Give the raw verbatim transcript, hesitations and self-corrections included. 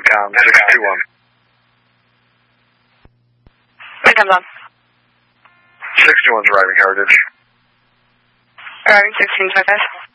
Mid-com six two one. Mid-com's on. six two one's arriving Heritage. Arriving sixteen twenty-five.